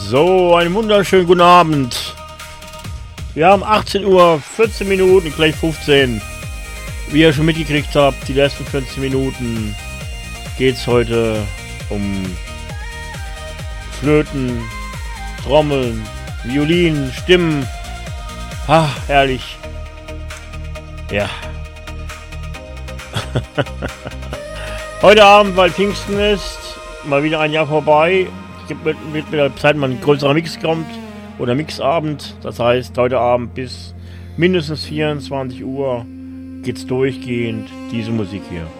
So, einen wunderschönen guten Abend. Wir haben 18 Uhr, 14 Minuten, gleich 15. Wie ihr schon mitgekriegt habt, die letzten 15 Minuten geht es heute um Flöten, Trommeln, Violinen, Stimmen. Ah, herrlich. Ja. Heute Abend, weil Pfingsten ist, mal wieder ein Jahr vorbei. Wird mit der Zeit mal ein größerer Mix kommt oder Mixabend. Das heißt, heute Abend bis mindestens 24 Uhr geht's durchgehend diese Musik hier.